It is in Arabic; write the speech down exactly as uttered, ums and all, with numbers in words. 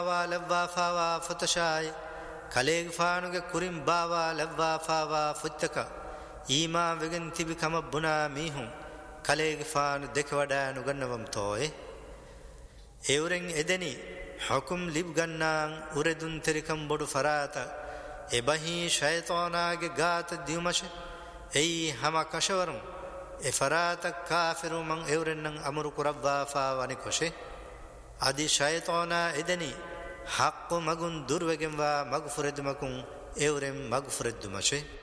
لوا فاوا فتشاي كليغ فانوغ كوريم باوا لوا فاوا فتك إيما وگن تبي كم بنا ميهم كليغ فان دكودا نغنوم توي ايورين ادني حكم لبغنان اوردون تريكم بدو فراتا ابهي شيطاناگ غات ديومش اي هما كشورم افراتا كافر من ايورنن امر كربا فاواني كوشي ادي شيطانا ادني حق مغن دروگن وا مغفرد مكون ايورم مغفرد مشي